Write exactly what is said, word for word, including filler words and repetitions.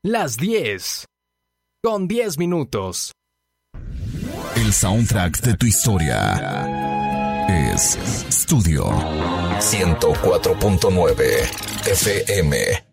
Las diez. Con diez minutos. El soundtrack de tu historia es Studio ciento cuatro punto nueve F M.